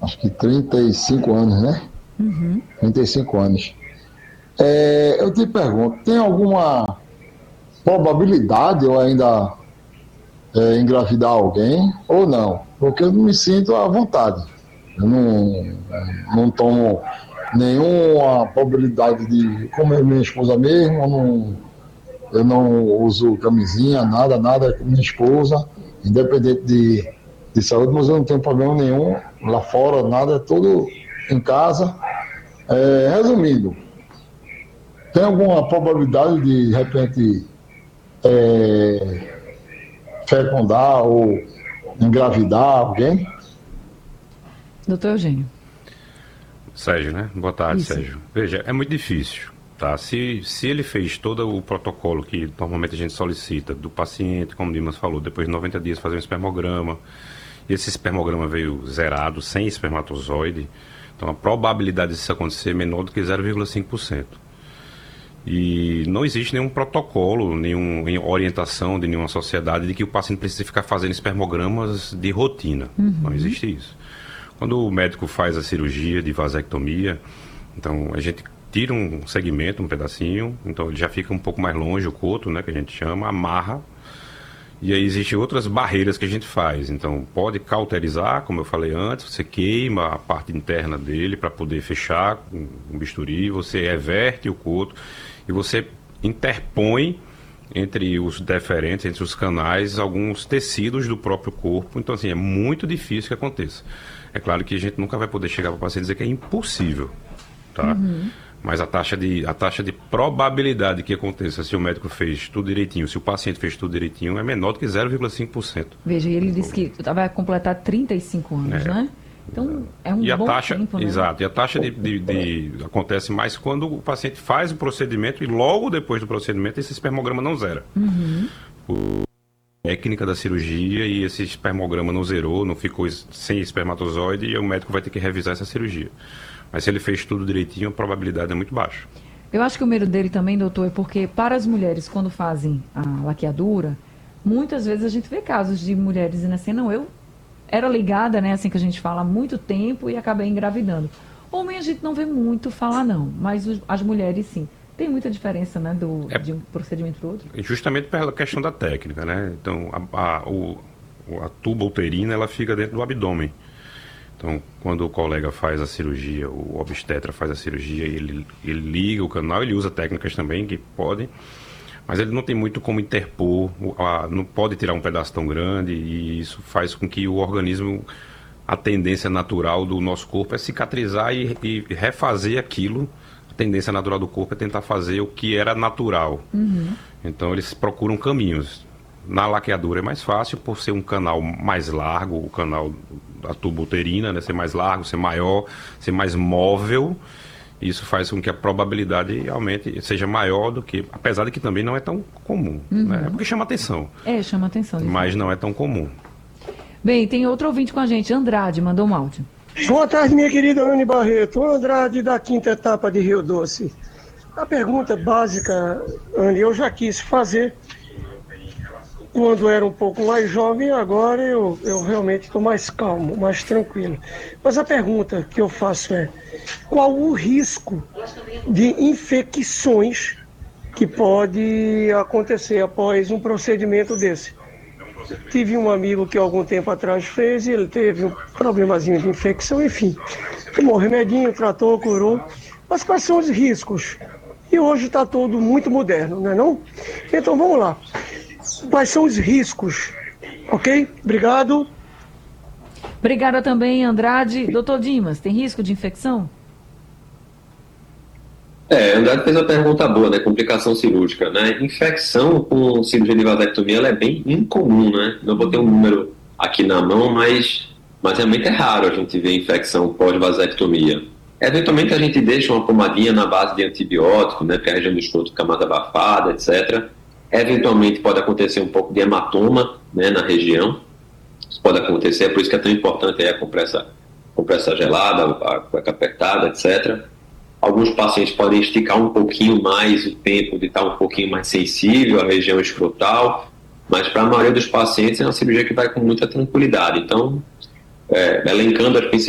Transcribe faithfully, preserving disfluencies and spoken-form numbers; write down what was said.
acho que trinta e cinco anos, né? Uhum. trinta e cinco anos. É, eu te pergunto, tem alguma probabilidade eu ainda é, engravidar alguém ou não? Porque eu não me sinto à vontade. Eu não, não tomo nenhuma probabilidade de, como é minha esposa mesmo, eu não, eu não uso camisinha, nada, nada com minha esposa, independente de, de saúde, mas eu não tenho problema nenhum lá fora, nada, é tudo em casa. É, resumindo, tem alguma probabilidade de, de repente, é, fecundar ou engravidar alguém? Doutor Eugênio. Sérgio, né? Boa tarde, Isso. Sérgio. Veja, é muito difícil, tá? Se, se ele fez todo o protocolo que normalmente a gente solicita do paciente, como o Dimas falou, depois de noventa dias fazer um espermograma, e esse espermograma veio zerado, sem espermatozoide, então a probabilidade disso acontecer é menor do que zero vírgula cinco por cento. E não existe nenhum protocolo, nenhuma orientação de nenhuma sociedade de que o paciente precisa ficar fazendo espermogramas de rotina. Uhum. Não existe isso. Quando o médico faz a cirurgia de vasectomia, então a gente tira um segmento, um pedacinho, então ele já fica um pouco mais longe, o coto, né, que a gente chama, amarra. E aí existem outras barreiras que a gente faz. Então pode cauterizar, como eu falei antes, você queima a parte interna dele para poder fechar com um bisturi, você reverte o coto e você interpõe entre os deferentes, entre os canais, alguns tecidos do próprio corpo. Então, assim, é muito difícil que aconteça. É claro que a gente nunca vai poder chegar para o paciente e dizer que é impossível, tá? Uhum. Mas a taxa, de, a taxa de probabilidade que aconteça se o médico fez tudo direitinho, se o paciente fez tudo direitinho, é menor do que zero vírgula cinco por cento. Veja, e ele disse que vai completar trinta e cinco anos, é. né? Então, é um e a bom taxa, tempo, né? Exato. E a taxa de, de, de... acontece mais quando o paciente faz o procedimento e logo depois do procedimento esse espermograma não zera. Uhum. O... técnica da cirurgia e esse espermograma não zerou, não ficou sem espermatozoide e o médico vai ter que revisar essa cirurgia. Mas se ele fez tudo direitinho, a probabilidade é muito baixa. Eu acho que o medo dele também, doutor, é porque para as mulheres, quando fazem a laqueadura, muitas vezes a gente vê casos de mulheres dizendo assim, não, eu era ligada, né, assim que a gente fala, há muito tempo e acabei engravidando. Homem a gente não vê muito falar, não, mas os, as mulheres sim. Tem muita diferença, né, do, é, de um procedimento para o outro? Justamente pela questão da técnica, né? Então, a, a, o, a tuba uterina, ela fica dentro do abdômen. Então, quando o colega faz a cirurgia, o obstetra faz a cirurgia, ele, ele liga o canal, ele usa técnicas também que podem, mas ele não tem muito como interpor, a, não pode tirar um pedaço tão grande e isso faz com que o organismo, a tendência natural do nosso corpo é cicatrizar e, e refazer aquilo. A tendência natural do corpo é tentar fazer o que era natural. Uhum. Então eles procuram caminhos. Na laqueadura é mais fácil por ser um canal mais largo, o canal da tuba uterina, né, ser mais largo, ser maior, ser mais móvel. Isso faz com que a probabilidade aumente, seja maior do que, apesar de que também não é tão comum, uhum. né? É porque chama atenção. É, chama atenção. Mas não é tão comum. Bem, tem outro ouvinte com a gente, Andrade, mandou um áudio. Boa tarde, minha querida Anne Barreto. Andrade, da quinta etapa de Rio Doce. A pergunta básica, Anne, eu já quis fazer quando era um pouco mais jovem, agora eu, eu realmente estou mais calmo, mais tranquilo. Mas a pergunta que eu faço é, qual o risco de infecções que pode acontecer após um procedimento desse? Tive um amigo que algum tempo atrás fez e ele teve um problemazinho de infecção, enfim. Tomou remedinho, tratou, curou. Mas quais são os riscos? E hoje está tudo muito moderno, não é não? Então vamos lá. Quais são os riscos? Ok? Obrigado. Obrigada também, Andrade. Doutor Dimas, tem risco de infecção? É, Andrade fez uma pergunta boa, né? Complicação cirúrgica, né? Infecção com cirurgia de vasectomia, ela é bem incomum, né? Não vou ter um número aqui na mão, mas, mas realmente é raro a gente ver infecção pós-vasectomia. Eventualmente a gente deixa uma pomadinha na base de antibiótico, né? Porque a região do escroto fica mais abafada, etcétera. Eventualmente pode acontecer um pouco de hematoma, né, na região. Isso pode acontecer, é por isso que é tão importante a compressa, compressa gelada, a cueca apertada, etcétera. Alguns pacientes podem esticar um pouquinho mais o tempo de estar um pouquinho mais sensível à região escrotal, mas para a maioria dos pacientes é uma cirurgia que vai com muita tranquilidade. Então, é, elencando as principais